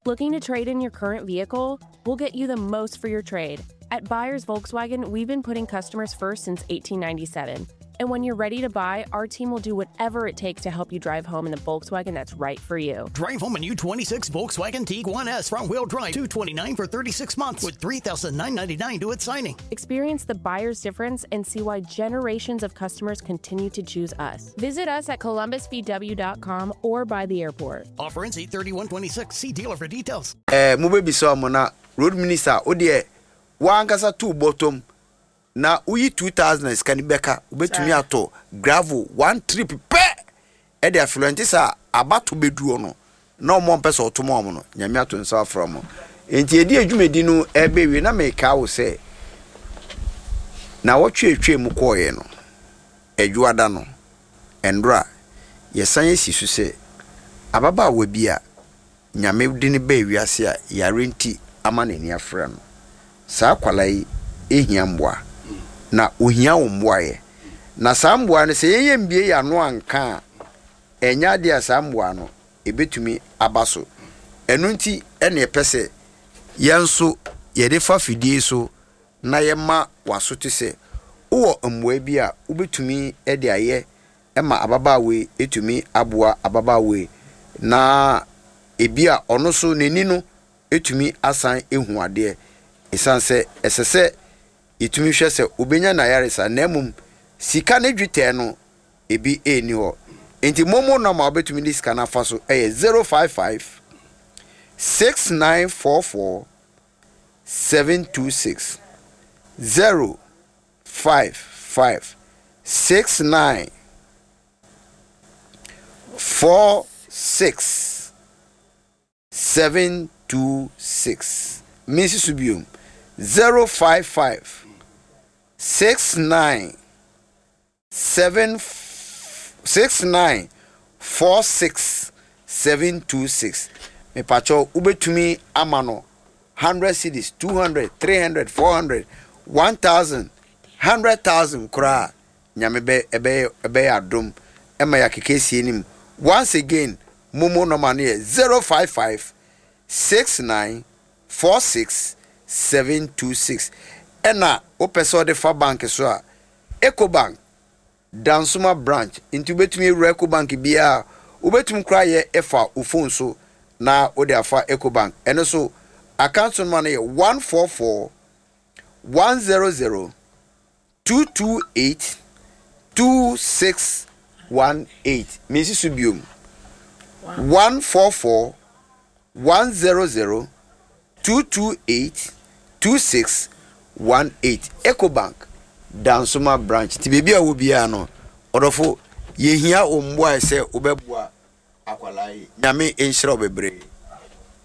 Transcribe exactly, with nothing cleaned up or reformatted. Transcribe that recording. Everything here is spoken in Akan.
Looking to trade in your current vehicle? We'll get you the most for your trade. At Buyers Volkswagen, we've been putting customers first since eighteen ninety-seven. And when you're ready to buy, our team will do whatever it takes to help you drive home in the Volkswagen that's right for you. Drive home a new twenty-six Volkswagen Tiguan S front-wheel drive, two hundred twenty-nine dollars for thirty-six months with three thousand nine hundred ninety-nine dollars to its signing. Experience the buyer's difference and see why generations of customers continue to choose us. Visit us at columbus v w dot com or by the airport. Offer ends eight thirty-one twenty-six. See dealer for details. Eh, mube so mona road minister odie wankasa two bottom na uyi two thousand skani beka ubetumi ato gravel one trip pe e de afluentisa abato beduo no na omo mpesa otomo omo no nyame ato nsa from enti edi adwumedi no ebe wi na meka wo se na wotwetwe mu koye no edwuada no endra yesan yesisu se ababa wabia nyame dini be wiase a yarenti amaneni afra no sa kwalai ehia mboa na ohia omboaye na samboa ne se yeyembie ya no anka enya de asamboa no ebetumi abaso enunti ene epese yenso yede fa fidie so na yema wasote se wo mboa bi a ubetumi ede aye ema ababawe etumi aboa ababawe na ebia ono so neni no etumi asan ehuade esanse esese etumi hwese obenya na yaresa na emum sika ne dwete no ebi eni ho enti momo na ma obetumi ni sika na faso eye zero five five six nine four four seven two six zero five five six nine four six seven two six. Missus Subium zero five five six nine seven six nine four six seven two six. Me pacho ubetumi amano hundred cities, two hundred, three hundred, four hundred, one thousand, hundred thousand kura nyamebe ebe ebe adum ema ya kekesi enim. Once again, Momo no money zero five five six nine four six seven two six. Ena opeso de fa bank so a Ecobank Dansuma branch into betumi Ecobank bia ubetum kra ye efa ufon so na ode afa Ecobank eno so account money one four four one zero zero two two eight two six one eight. Missus Subium one four four one zero zero two two eight two six one eight. Ecobank Dansuma branch ti bebia wo bia no odofo yehia omboa se obeboa akwalai nyame enhira obebre.